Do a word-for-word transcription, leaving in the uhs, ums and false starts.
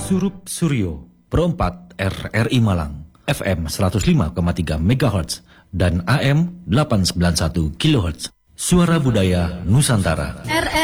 Surup Suryo, Pro empat R R I Malang, F M seratus lima koma tiga megahertz dan A M delapan ratus sembilan puluh satu kilohertz. Suara Budaya Nusantara.